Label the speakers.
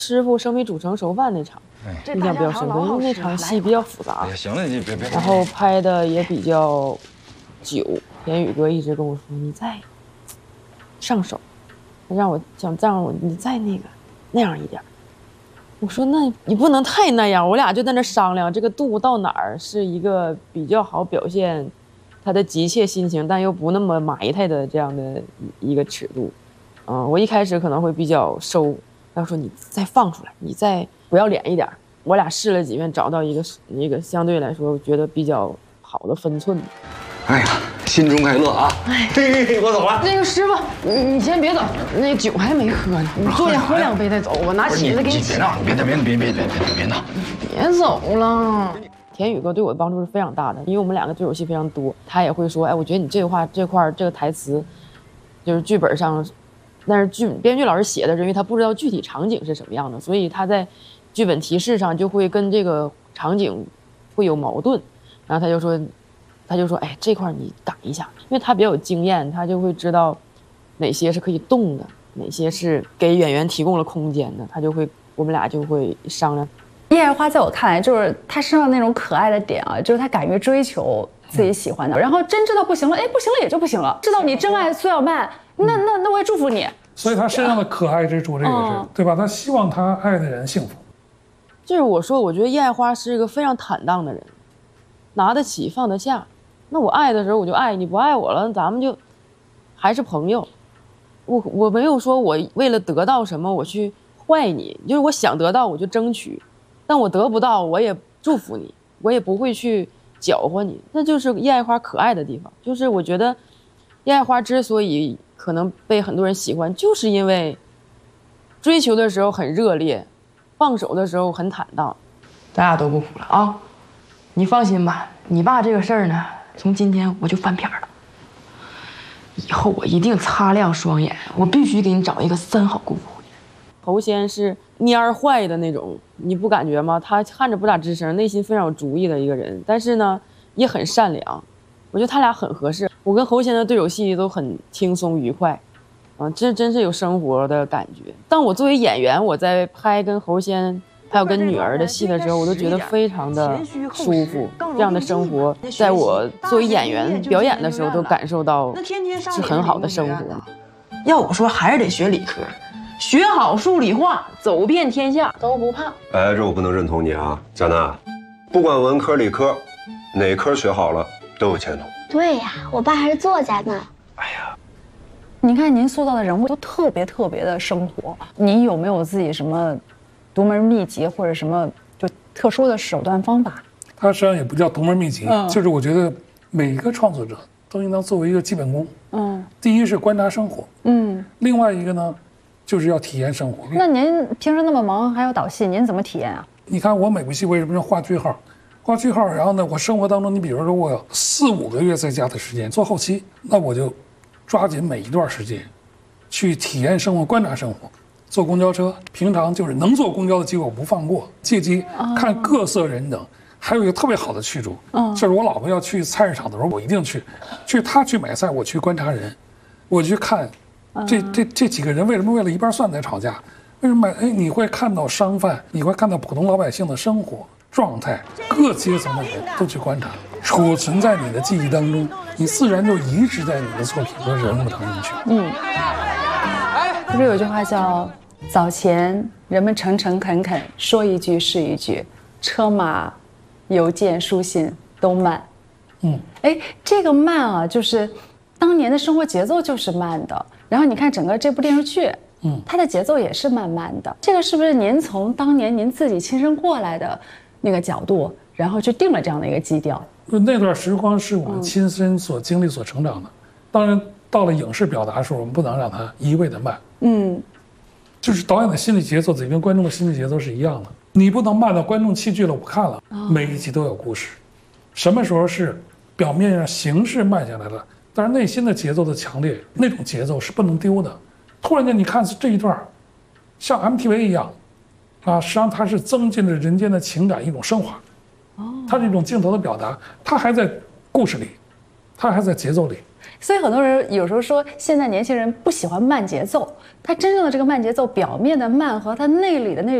Speaker 1: 师傅生米煮成熟饭那场，印象比较深刻，因为那场戏比较复杂。
Speaker 2: 行了，你别。
Speaker 1: 然后拍的也比较久，田宇哥一直跟我说：“你再上手，让我你再那样一点。”我说：“那你不能太那样。”我俩就在那商量，这个度到哪儿是一个比较好表现他的急切心情，但又不那么埋汰的这样的一个尺度。我一开始可能会比较收。要说你再放出来，你再不要脸一点。我俩试了几遍，找到一个相对来说我觉得比较好的分寸。
Speaker 2: 哎呀，心中快乐啊！嘿，我走了。
Speaker 1: 那个师傅，你先别走，那酒还没喝呢，你坐下喝2杯再走。我拿起子给你。
Speaker 2: 别闹，别闹，
Speaker 1: 别走了。田宇哥对我的帮助是非常大的，因为我们2个对手戏非常多，他也会说，哎，我觉得你这块这个台词，就是剧本上。但是编剧老师写的，因为他不知道具体场景是什么样的，所以他在剧本提示上就会跟这个场景会有矛盾。然后他就说，哎，这块你改一下，因为他比较有经验，他就会知道哪些是可以动的，哪些是给演员提供了空间的，我们俩就会商量。
Speaker 3: 叶爱花在我看来，就是她身上那种可爱的点啊，就是她敢于追求自己喜欢的，然后真知道不行了，哎，不行了也就不行了。知道你真爱苏小曼。那我也祝福你。
Speaker 4: 所以他身上的可爱之处，这个是对吧？他希望他爱的人幸福。
Speaker 1: 就是我觉得叶爱花是一个非常坦荡的人，拿得起放得下。那我爱的时候我就爱你，不爱我了，咱们就还是朋友。我没有说我为了得到什么我去坏你，就是我想得到我就争取，但我得不到我也祝福你，我也不会去搅和你。那就是叶爱花可爱的地方，就是我觉得。叶爱花之所以可能被很多人喜欢，就是因为追求的时候很热烈，放手的时候很坦荡。咱俩都不哭了啊！你放心吧，你爸这个事儿呢，从今天我就翻篇了。以后我一定擦亮双眼，我必须给你找一个3好姑父。侯仙是蔫儿坏的那种，你不感觉吗？他看着不咋吱声，内心非常有主意的一个人，但是呢，也很善良。我觉得他俩很合适，我跟侯仙的对手戏都很轻松愉快，这真是有生活的感觉。当我作为演员，我在拍跟侯仙还有跟女儿的戏的时候，我都觉得非常的舒服。这样的生活，在我作为演员表演的时候，都感受到是很好的生活。要我说，还是得学理科，学好数理化，走遍天下都不怕。
Speaker 5: 哎，这我不能认同你啊，贾娜，不管文科理科，哪科学好了。都有前途。
Speaker 6: 对呀，我爸还是作家呢。
Speaker 3: 哎呀，您看您塑造的人物都特别的生活，你有没有自己什么独门秘籍或者什么就特殊的手段方法？
Speaker 4: 它实际上也不叫独门秘籍，就是我觉得每一个创作者都应当作为一个基本功。第一是观察生活，另外一个呢，就是要体验生活。
Speaker 3: 那您平时那么忙还要导戏，您怎么体验啊？
Speaker 4: 你看我每部戏为什么要画句号？画句号，然后呢，我生活当中，你比如说我有4、5个月在家的时间做后期，那我就抓紧每一段时间，去体验生活、观察生活。坐公交车，平常就是能坐公交的机会我不放过，借机看各色人等。还有一个特别好的去处，就是我老婆要去菜市场的时候，我一定去她去买菜，我去观察人，我去看这几个人为什么为了一瓣蒜在吵架，为什么你会看到商贩，你会看到普通老百姓的生活状态，各阶层的人都去观察，储存在你的记忆当中，你自然就移植在你的作品和人物当中去。
Speaker 3: 不是有句话叫早前人们诚诚恳恳，说一句是一句，车马邮件书信都慢。这个慢啊，就是当年的生活节奏就是慢的，然后你看整个这部电视剧它的节奏也是慢慢的。这个是不是您从当年您自己亲身过来的那个角度，然后去定了这样的一个基调？
Speaker 4: 那段时光是我们亲身所经历、所成长的。当然，到了影视表达的时候，我们不能让它一味的慢。就是导演的心理节奏得跟观众的心理节奏是一样的。你不能慢到观众弃剧了，我看了，每一集都有故事。什么时候是表面上形式慢下来了，但是内心的节奏的强烈，那种节奏是不能丢的。突然间你看这一段，像 MTV 一样，实际上它是增进了人间的情感一种升华。它这种镜头的表达，它还在故事里，它还在节奏里，
Speaker 3: 所以很多人有时候说，现在年轻人不喜欢慢节奏，他真正的这个慢节奏，表面的慢和他内里的那